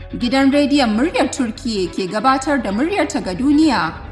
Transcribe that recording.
Gidan rediyon muryar Turkiyya ke gabatar da muryarta ga duniya.